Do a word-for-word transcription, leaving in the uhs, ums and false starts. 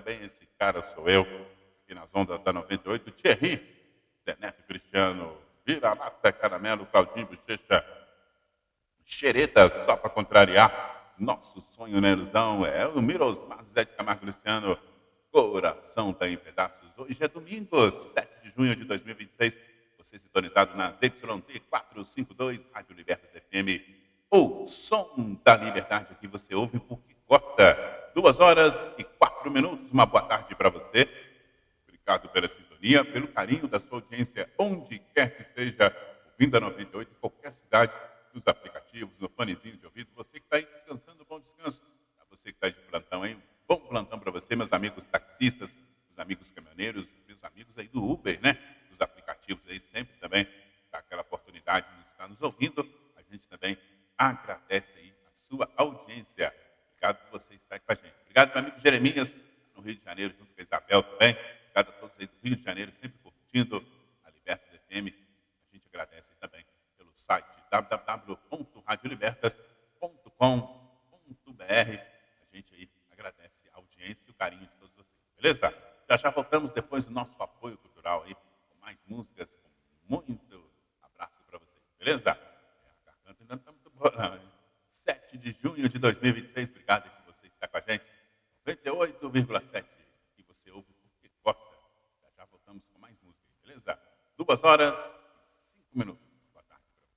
também esse cara sou eu, aqui nas ondas da noventa e oito, Thierry, Zé Neto Cristiano, Vira-Lata, Caramelo, Claudinho Bochecha, Xereta, só para contrariar. Nosso sonho na ilusão é o Mirosmar, Zé de Camargo Luciano, Coração tá em pedaços. Hoje é domingo, sete de junho de dois mil e vinte e seis. Você sintonizado na Z Y T quatrocentos e cinquenta e dois, Rádio Libertas F M, o som da liberdade que você ouve porque gosta. Duas horas e quatro minutos. Uma boa tarde para você. Obrigado pela sintonia, pelo carinho da sua audiência, onde quer que esteja ouvindo a noventa e oito, em qualquer cidade, nos aplicativos, no fonezinho de ouvido. Você que está aí descansando, bom descanso. Para você que está de plantão, hein? Bom plantão para você, meus amigos taxistas, meus amigos caminhoneiros, meus amigos aí do Uber, né? Dos aplicativos aí, sempre também dá aquela oportunidade de estar nos ouvindo. A gente também agradece aí a sua audiência. Obrigado por você estar aí com a gente. Obrigado, meu amigo Jeremias, no Rio de Janeiro, junto com a Isabel também. Obrigado a todos aí do Rio de Janeiro, sempre curtindo a Libertas F M. A gente agradece aí também pelo site w w w ponto rádio libertas ponto com ponto b r. A gente aí agradece a audiência e o carinho de todos vocês, beleza? Já já voltamos depois do nosso apoio cultural aí, com mais músicas, com muito abraço para vocês, beleza? É, a garganta ainda não está muito boa, não, hein? sete de junho de dois mil e vinte e seis, obrigado por você estar com a gente. noventa e oito vírgula sete, que você ouve porque gosta. Já já voltamos com mais música, beleza? Duas horas